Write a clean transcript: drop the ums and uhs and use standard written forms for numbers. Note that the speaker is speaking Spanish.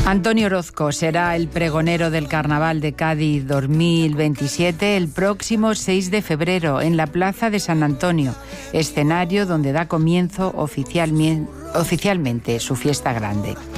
Antonio Orozco será el pregonero del Carnaval de Cádiz 2027 el próximo 6 de febrero en la Plaza de San Antonio, escenario donde da comienzo oficialmente su fiesta grande.